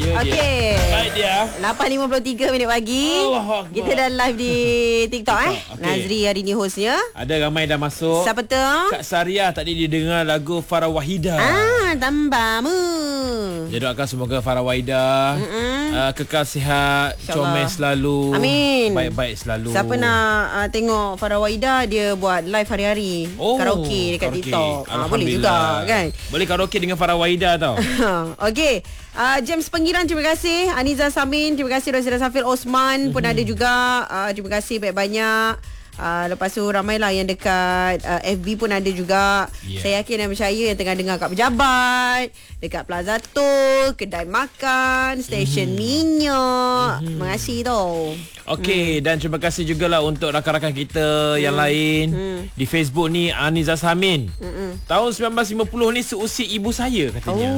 Okey. Baik dia. 8.53 minit pagi. Kita dah live di TikTok okay. Nazri hari ni hostnya. Ada ramai dah masuk. Siapa tu? Kak Saria tadi dia dengar lagu Farah Wahidah. Tambamu. Dia doakan semoga Farah Wahidah kekal sihat, comel selalu. Amin. Baik-baik selalu. Siapa nak tengok Farah Wahidah, dia buat live hari-hari karaoke dekat TikTok. Boleh juga kan? Boleh karaoke dengan Farah Wahidah tau. Okey. James Pengiran, terima kasih. Aniza Samin, terima kasih. Rosida Safil Osman pun ada juga. Terima kasih banyak-banyak. Lepas tu ramailah yang dekat FB pun ada juga. Saya yakin dan percaya yang tengah dengar kat pejabat, dekat Plaza Tol, kedai makan, stesen minyak. Terima kasih tau. Okey, dan terima kasih jugalah untuk rakan-rakan kita yang lain di Facebook ni. Aniza Samin, tahun 1950 ni seusia ibu saya katanya.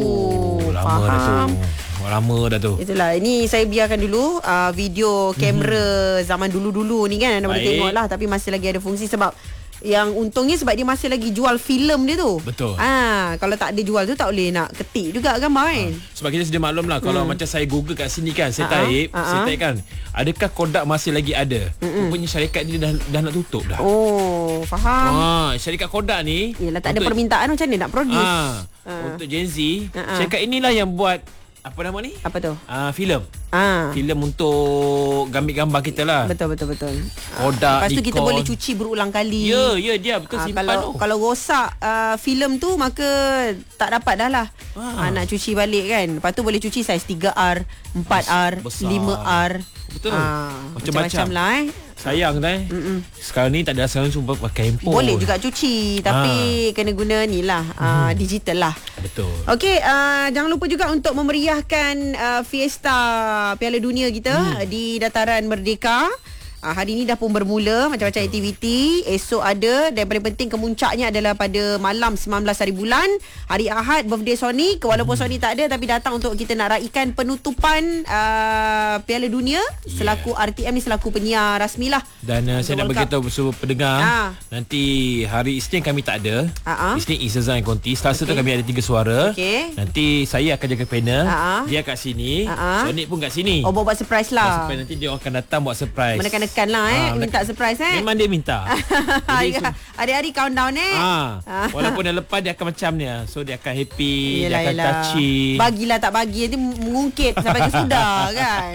Lama dah tu. Lama dah tu. Itulah, ini saya biarkan dulu video kamera zaman dulu-dulu ni kan, anda boleh tengok lah. Tapi masih lagi ada fungsi, sebab yang untungnya sebab dia masih lagi jual filem dia tu. Betul. Kalau tak ada jual tu, tak boleh nak ketik juga gambar kan. Sebab kita sedia maklum lah, kalau macam saya Google kat sini kan, saya type kan, adakah Kodak masih lagi ada? Rupanya syarikat dia dah nak tutup dah. Oh, faham. Syarikat Kodak ni, yelah, tak ada permintaan macam mana nak produce. Untuk Gen Z, syarikat inilah yang buat apa nama ni? Apa tu? Filem. Filem untuk gambar-gambar kita lah. Betul. Kodak, lepas tu Nikon. kita boleh cuci berulang kali. Ya dia betul, simpan tu. Kalau rosak filem tu, maka tak dapat dah lah. Nak cuci balik kan. Lepas tu boleh cuci saiz 3R, 4R, 5R. Betul. Macam-macam lah Sayang dah sekarang ni tak ada, sekarang cuma pakai handphone. Boleh juga cuci, tapi kena guna ni lah, digital lah. Betul. Okey, jangan lupa juga untuk memeriahkan Fiesta Piala Dunia kita di Dataran Merdeka. Hari ni dah pun bermula, macam-macam aktiviti. Esok ada, dan paling penting kemuncaknya adalah pada malam 19 hari bulan, hari Ahad, birthday Sonic. Walaupun Sonic tak ada, tapi datang untuk kita nak raikan penutupan Piala Dunia selaku RTM ni, selaku penyiar rasmi lah. Dan saya nak beritahu semua pendengar, nanti hari Isnin kami tak ada. Isnin Izzazan yang konti. Selasa tu kami ada 3 suara. Nanti saya akan jaga panel, dia kat sini, Sonic pun kat sini. Buat surprise lah. Nanti dia akan datang buat surprise. Menekan lah minta surprise Memang dia minta. Hari-hari countdown walaupun dah lepas, dia akan macam ni. So dia akan happy, dia akan touching. Bagilah tak bagi, nanti mengungkit sampai ke sudah kan.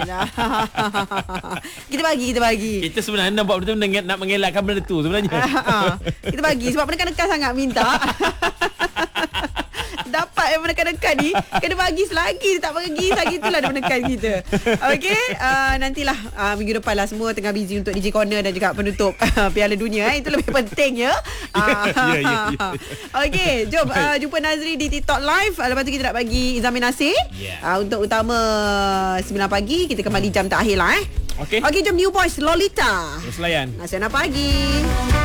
Kita bagi. Kita sebenarnya nak buat betul-betul nak mengelakkan benda tu sebenarnya. Kita bagi sebab menekan-nekan sangat minta. Dapat yang menekan-nekan ni, kena bagi selagi dia tak bagi, selagi itulah dia menekan kita. Okey, nantilah minggu depan lah. Semua tengah busy untuk DJ Corner dan juga penutup Piala Dunia. Itu lebih penting ya. Okey, jom jumpa Nazri di TikTok Live. Lepas tu kita nak bagi Izamin Nasir untuk utama 9 pagi. Kita kembali jam terakhir lah. Okey, jom New Boys Lolita. Terus layan. Nasihat pagi.